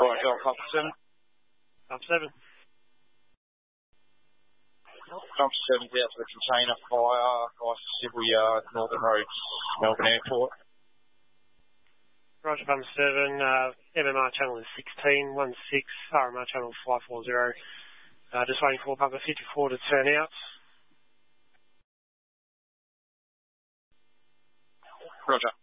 Right, got pump 7. Pump 7. Pump 7's out for the container fire, Ice Civil Yard, Northern Roads, Melbourne Airport. Roger, pump 7. MMR channel is 16, 16, RMR channel 540. Just waiting for pumper 54 to turn out. Roger.